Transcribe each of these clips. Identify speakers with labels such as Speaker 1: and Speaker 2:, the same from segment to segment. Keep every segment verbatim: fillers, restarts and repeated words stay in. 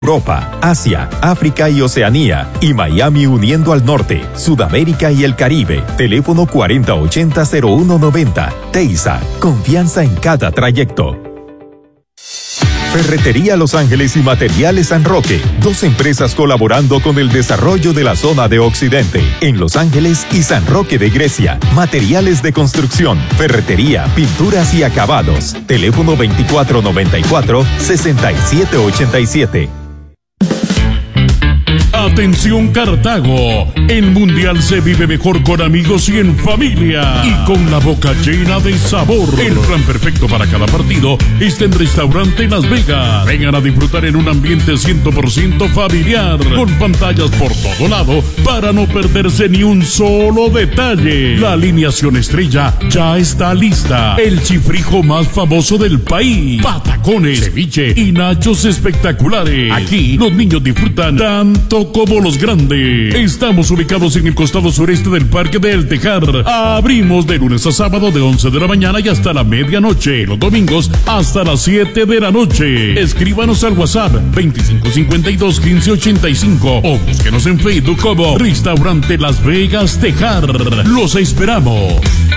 Speaker 1: Europa, Asia, África y Oceanía, y Miami uniendo al norte, Sudamérica y el Caribe. Teléfono cuarenta ochenta cero uno noventa. Teiza, confianza en cada trayecto. Ferretería Los Ángeles y Materiales San Roque, dos empresas colaborando con el desarrollo de la zona de Occidente, en Los Ángeles y San Roque de Grecia. Materiales de construcción, ferretería, pinturas y acabados. Teléfono veinticuatro noventa y cuatro, sesenta y siete ochenta y siete.
Speaker 2: Atención Cartago, el mundial se vive mejor con amigos y en familia y con la boca llena de sabor. El plan perfecto para cada partido está en Restaurante Las Vegas. Vengan a disfrutar en un ambiente cien por ciento familiar, con pantallas por todo lado para no perderse ni un solo detalle. La alineación estrella ya está lista. El chifrijo más famoso del país, patacones, ceviche y nachos espectaculares. Aquí los niños disfrutan tanto como los grandes. Estamos ubicados en el costado sureste del Parque del Tejar. Abrimos de lunes a sábado de once de la mañana y hasta la medianoche. Los domingos hasta las siete de la noche. Escríbanos al WhatsApp veinticinco cincuenta y dos quince ochenta y cinco o búsquenos en Facebook como Restaurante Las Vegas Tejar. Los esperamos.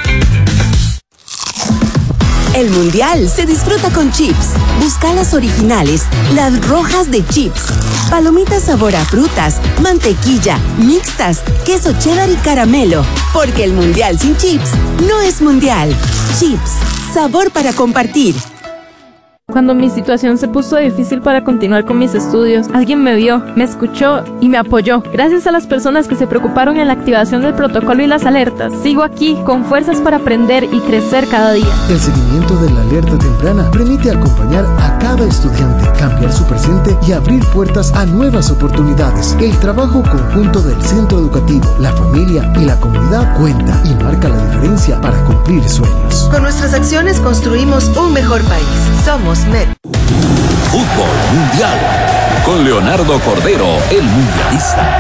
Speaker 3: El mundial se disfruta con chips. Busca las originales, las rojas de chips. Palomitas sabor a frutas, mantequilla, mixtas, queso cheddar y caramelo. Porque el mundial sin chips no es mundial. Chips, sabor para compartir.
Speaker 4: Cuando mi situación se puso difícil para continuar con mis estudios, alguien me vio, me escuchó y me apoyó. Gracias a las personas que se preocuparon en la activación del protocolo y las alertas, sigo aquí con fuerzas para aprender y crecer cada día.
Speaker 5: El seguimiento de la alerta temprana permite acompañar a cada estudiante, cambiar su presente y abrir puertas a nuevas oportunidades. El trabajo conjunto del centro educativo, la familia y la comunidad cuenta y marca la diferencia para cumplir sueños.
Speaker 6: Con nuestras acciones construimos un mejor país. Somos Met.
Speaker 7: Fútbol Mundial con Leonardo Cordero, el mundialista.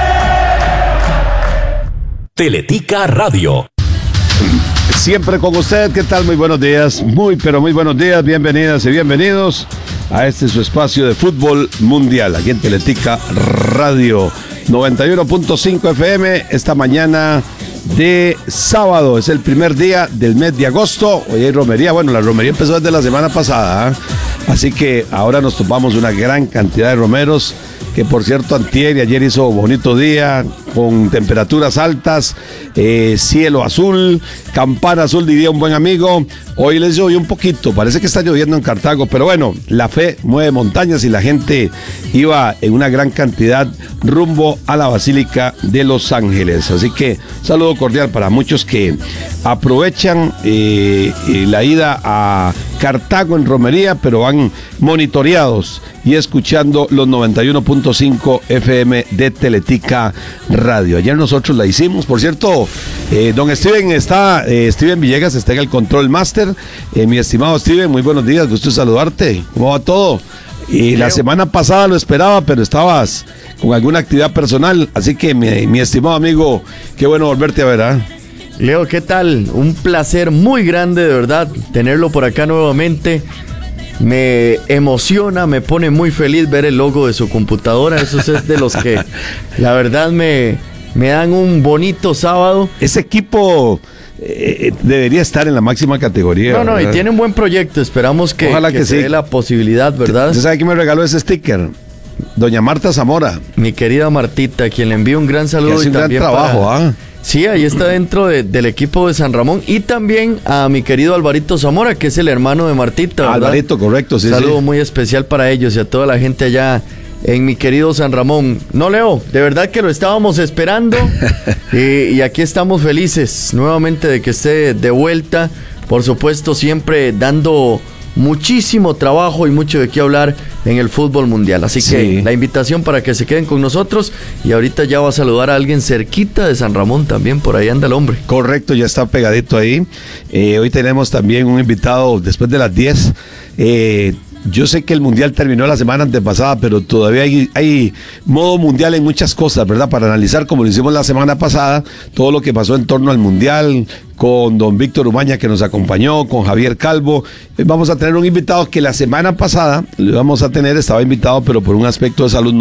Speaker 7: Teletica Radio.
Speaker 8: Siempre con usted, ¿qué tal? Muy buenos días, muy pero muy buenos días, bienvenidas y bienvenidos a este su espacio de Fútbol Mundial, aquí en Teletica Radio noventa y uno punto cinco F M, esta mañana de sábado, es el primer día del mes de agosto. Hoy hay romería, bueno, la romería empezó desde la semana pasada, ¿eh? Así que ahora nos topamos una gran cantidad de romeros, que por cierto antier y ayer hizo bonito día, con temperaturas altas, eh, cielo azul, campana azul diría un buen amigo. Hoy les llovió un poquito, parece que está lloviendo en Cartago, pero bueno, la fe mueve montañas y la gente iba en una gran cantidad rumbo a la Basílica de Los Ángeles. Así que saludo cordial para muchos que aprovechan eh, eh, la ida a Cartago en romería, pero van monitoreados y escuchando los noventa y uno punto cinco F M de Teletica Radio. Ayer nosotros la hicimos, por cierto, eh, don Steven está, eh, Steven Villegas está en el Control Master. Eh, mi estimado Steven, muy buenos días, gusto saludarte. ¿Cómo va todo? Y la semana pasada lo esperaba, pero estabas con alguna actividad personal, así que mi, mi estimado amigo, qué bueno volverte a ver, ¿eh?
Speaker 9: Leo, ¿qué tal? Un placer muy grande, de verdad, tenerlo por acá nuevamente. Me emociona, me pone muy feliz ver el logo de su computadora. Eso es de los que, la verdad, me, me dan un bonito sábado.
Speaker 8: Ese equipo eh, debería estar en la máxima categoría.
Speaker 9: No, no,
Speaker 8: ¿verdad?
Speaker 9: Y tiene un buen proyecto. Esperamos que,
Speaker 8: Ojalá
Speaker 9: que,
Speaker 8: que
Speaker 9: se
Speaker 8: sí.
Speaker 9: dé la posibilidad, ¿verdad?
Speaker 8: ¿Usted sabe quién me regaló ese sticker? Doña Marta Zamora.
Speaker 9: Mi querida Martita, a quien le envío un gran saludo.
Speaker 8: Que hace
Speaker 9: y
Speaker 8: un gran
Speaker 9: también
Speaker 8: trabajo,
Speaker 9: para...
Speaker 8: ¿ah?
Speaker 9: Sí, ahí está dentro de, del equipo de San Ramón. Y también a mi querido Alvarito Zamora, que es el hermano de Martita, ¿verdad?
Speaker 8: Alvarito, correcto, sí,
Speaker 9: saludo
Speaker 8: sí.
Speaker 9: muy especial para ellos y a toda la gente allá en mi querido San Ramón. No, Leo, de verdad que lo estábamos esperando y, y aquí estamos felices nuevamente de que esté de vuelta. Por supuesto, siempre dando muchísimo trabajo y mucho de qué hablar en el fútbol mundial. Así que
Speaker 8: sí,
Speaker 9: la invitación para que se queden con nosotros. Y ahorita ya va a saludar a alguien cerquita de San Ramón también. Por ahí anda el hombre.
Speaker 8: Correcto, ya está pegadito ahí. Eh, hoy tenemos también un invitado después de las diez. Eh, Yo sé que el mundial terminó la semana antepasada, pero todavía hay, hay modo mundial en muchas cosas, ¿verdad? Para analizar, como lo hicimos la semana pasada, todo lo que pasó en torno al mundial, con don Víctor Umaña que nos acompañó, con Javier Calvo. Vamos a tener un invitado que la semana pasada lo íbamos a tener, estaba invitado, pero por un aspecto de salud no